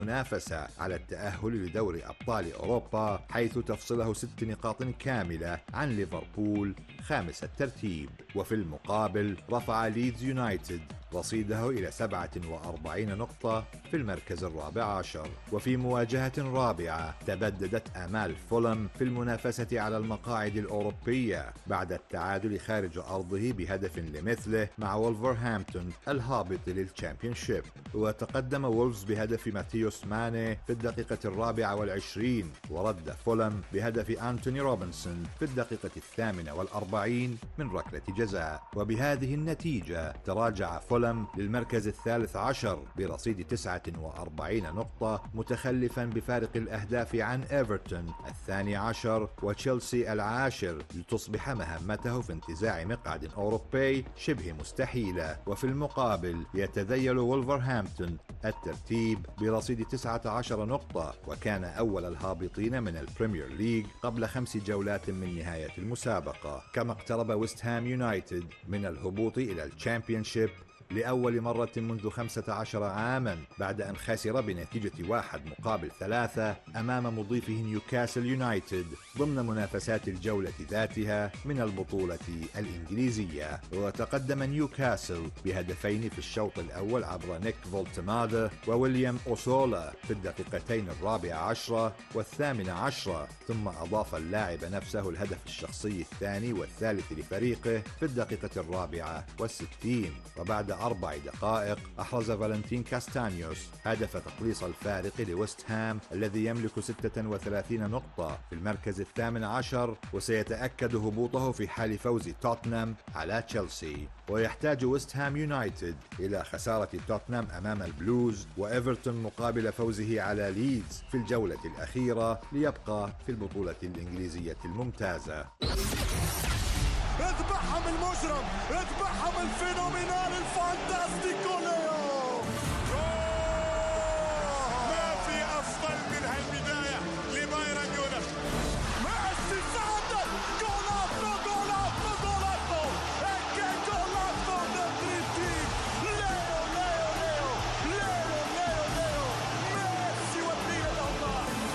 منافسة على التأهل لدوري أبطال أوروبا، حيث تفصله 6 نقاط كاملة عن ليفربول خامس الترتيب. وفي المقابل رفع ليدز يونايتد رصيده إلى 47 نقطة في المركز الرابع عشر. وفي مواجهة رابعة تبددت آمال فولم في المنافسة على المقاعد الأوروبية بعد التعادل خارج أرضه بهدف لمثله مع وولفرهامبتون الهابط للتشامبيونشيب. وتقدم وولفز بهدف ماتيوس ماني في الدقيقة 24، ورد فولم بهدف أنتوني روبنسون في الدقيقة 48 من ركلة جزاء. وبهذه النتيجة تراجع فولم للمركز الثالث عشر برصيد 49 نقطة، متخلفا بفارق الأهداف عن إيفرتون الثاني عشر وتشيلسي العاشر، لتصبح مهمته في انتزاع مقعد أوروبي شبه مستحيلة. وفي المقابل يتذيل وولفرهامبتون الترتيب برصيد 19 نقطة، وكان أول الهابطين من البريمير ليج قبل 5 جولات من نهاية المسابقة. كما اقترب ويست هام يونايتد من الهبوط إلى الشامبيونشيب لأول مرة منذ 15 عاما، بعد أن خسر بنتيجة 1-3 أمام مضيفه نيوكاسل يونايتد ضمن منافسات الجولة ذاتها من البطولة الإنجليزية. وتقدم نيوكاسل بهدفين في الشوط الأول عبر نيك فولتمادا وويليام أوسولا في الدقيقتين 14 و18، ثم أضاف اللاعب نفسه الهدف الشخصي الثاني والثالث لفريقه في الدقيقة 64. وبعد 4 دقائق أحرز فالنتين كاستانيوس هدف تقليص الفارق لويست هام الذي يملك 36 نقطة في المركز الثامن عشر، وسيتأكد هبوطه في حال فوز توتنهام على تشيلسي. ويحتاج ويست هام يونايتد إلى خسارة توتنهام أمام البلوز وإيفرتون مقابل فوزه على ليدز في الجولة الأخيرة ليبقى في البطولة الإنجليزية الممتازة. اذبحهم المجرم، اذبحهم الفينومينال الفانتاستيكو ليو.